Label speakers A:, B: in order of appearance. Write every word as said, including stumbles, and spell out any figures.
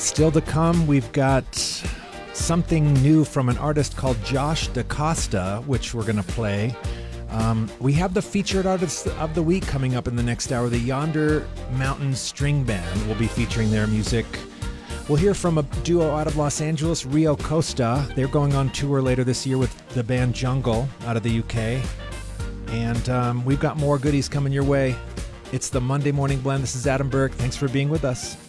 A: Still to come, we've got something new from an artist called Josh DaCosta, which we're going to play. Um, we have the featured artist of the week coming up in the next hour. The Yonder Mountain String Band will be featuring their music. We'll hear from a duo out of Los Angeles, Rio Costa. They're going on tour later this year with the band Jungle out of the U K. And um, we've got more goodies coming your way. It's the Monday Morning Blend. This is Adam Burke. Thanks for being with us.